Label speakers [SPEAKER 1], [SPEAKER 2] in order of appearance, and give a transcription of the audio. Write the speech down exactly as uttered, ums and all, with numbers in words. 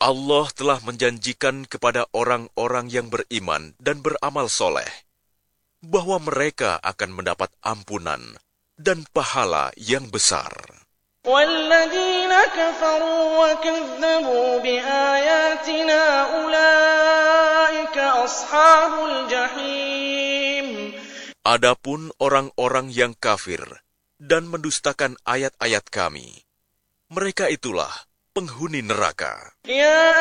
[SPEAKER 1] Allah telah menjanjikan kepada orang-orang yang beriman dan beramal soleh bahwa mereka akan mendapat ampunan dan pahala yang besar.
[SPEAKER 2] وَالَّذِينَ كَفَرُوا وَكَذَّبُوا بِآيَاتِنَا أُولَئِكَ أَصْحَابُ الْجَحِيمِ.
[SPEAKER 1] Adapun orang-orang yang kafir dan mendustakan ayat-ayat kami, mereka itulah penghuni neraka.
[SPEAKER 2] Ya